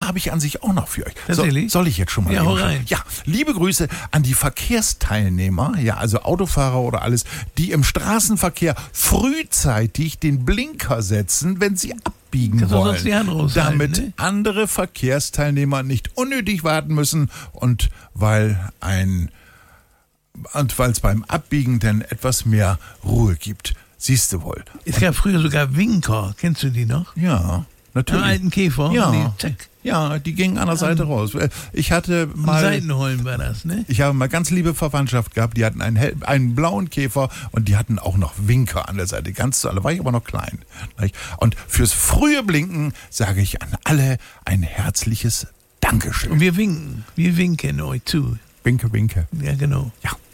habe ich an sich auch noch für euch. Tatsächlich? Soll ich jetzt schon mal? Ja, hau rein. Ja, liebe Grüße an die Verkehrsteilnehmer, ja, also Autofahrer oder alles, die im Straßenverkehr frühzeitig den Blinker setzen, wenn sie abbiegen Kannst du wollen, sonst die Hand raushalten, damit ne? andere Verkehrsteilnehmer nicht unnötig warten müssen und weil es beim Abbiegen dann etwas mehr Ruhe gibt. Siehst du wohl. Es gab früher sogar Winker. Kennst du die noch? Ja, natürlich. Einen alten Käfer. Ja. Die, zack. Ja, die gingen an der Seite raus. Ich hatte mal, Seitenholm war das, ne? ich habe mal ganz liebe Verwandtschaft gehabt, die hatten einen blauen Käfer und die hatten auch noch Winker an der Seite. Ganz zu alle, war ich aber noch klein. Und fürs frühe Blinken sage ich an alle ein herzliches Dankeschön. Und wir winken. Wir winken euch zu. Winke, winke. Ja, genau. Ja.